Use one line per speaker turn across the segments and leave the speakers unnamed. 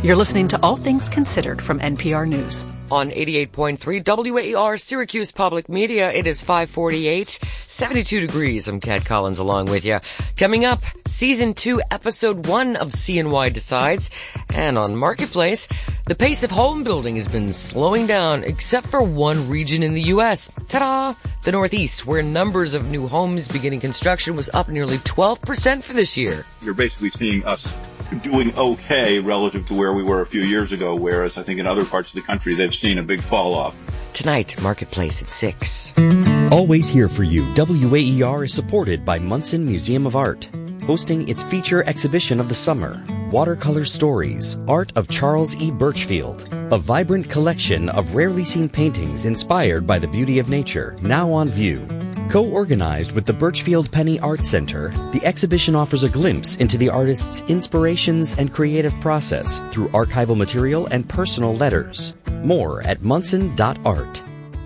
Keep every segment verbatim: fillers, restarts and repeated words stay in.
You're listening to All Things Considered from N P R News.
On eighty-eight point three W A E R Syracuse Public Media, it is five forty-eight, seventy-two degrees. I'm Kat Collins along with you. Coming up, Season two, Episode one of C N Y Decides. And on Marketplace, the pace of home building has been slowing down, except for one region in the U S. Ta-da! The Northeast, where numbers of new homes beginning construction was up nearly twelve percent for this year.
You're basically seeing us doing okay relative to where we were a few years ago, whereas I think in other parts of the country they've seen a big fall off.
Tonight, Marketplace at six.
Always here for you, W A E R is supported by Munson Museum of Art, hosting its feature exhibition of the summer, Watercolor Stories, Art of Charles E. Birchfield, a vibrant collection of rarely seen paintings inspired by the beauty of nature, now on view. Co-organized with the Birchfield Penny Art Center, the exhibition offers a glimpse into the artist's inspirations and creative process through archival material and personal letters. More at munson dot art.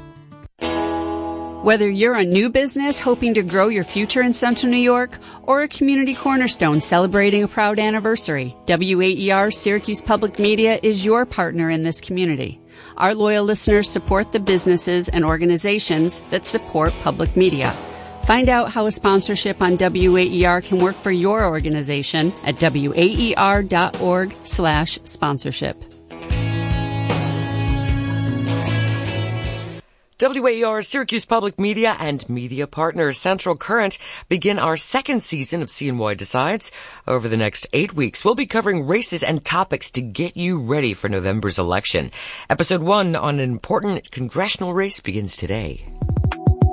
Whether you're a new business hoping to grow your future in Central New York or a community cornerstone celebrating a proud anniversary, W A E R Syracuse Public Media is your partner in this community. Our loyal listeners support the businesses and organizations that support public media. Find out how a sponsorship on W A E R can work for your organization at W A E R dot org slash sponsorship.
W A E R Syracuse Public Media and media partner Central Current begin our second season of C N Y Decides. Over the next eight weeks, we'll be covering races and topics to get you ready for November's election. Episode one on an important congressional race begins today.